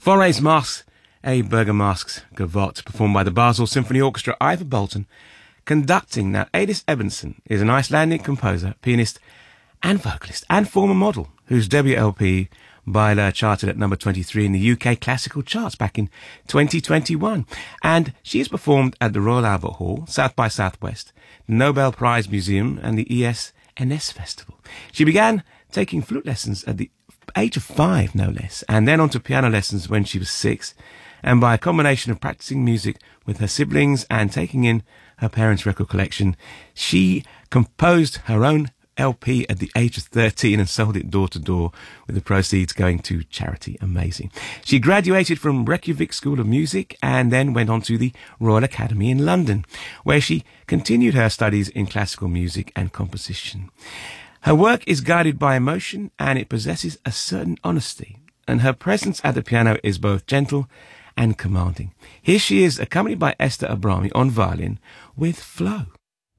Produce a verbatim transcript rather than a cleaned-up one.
Fauré's Masques et Bergamasques Gavotte, performed by the Basel Symphony Orchestra, Ivor Bolton, conducting. Now, Adis Ebenson is an Icelandic composer, pianist, and vocalist, and former model, whose debut L P, Baila, charted at number twenty-three in the U K classical charts back in twenty twenty-one. And she has performed at the Royal Albert Hall, South by Southwest, the Nobel Prize Museum, and the E S N S Festival. She began taking flute lessons at the age of five, no less, and then on to piano lessons when she was six. And by a combination of practicing music with her siblings and taking in her parents' record collection, she composed her own L P at the age of thirteen and sold it door to door, with the proceeds going to charity. Amazing. She graduated from Reykjavik School of Music and then went on to the Royal Academy in London, where she continued her studies in classical music and composition. Her work is guided by emotion and it possesses a certain honesty, and her presence at the piano is both gentle and commanding. Here she is, accompanied by Esther Abrami on violin with Flow.